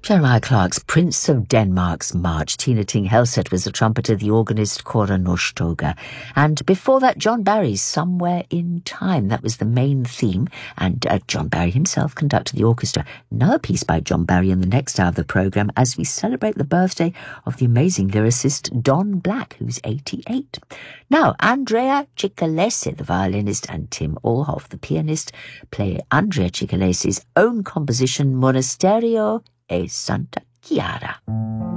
Jeremiah Clarke's Prince of Denmark's March. Tina Ting Helset was the trumpeter, the organist Cora Norstoga. And before that, John Barry's Somewhere in Time. That was the main theme, and John Barry himself conducted the orchestra. Another piece by John Barry in the next hour of the programme as we celebrate the birthday of the amazing lyricist Don Black, who's 88. Now, Andrea Cicalese, the violinist, and Tim Alhoff, the pianist, play Andrea Cicalese's own composition, Monasterio e Santa Chiara.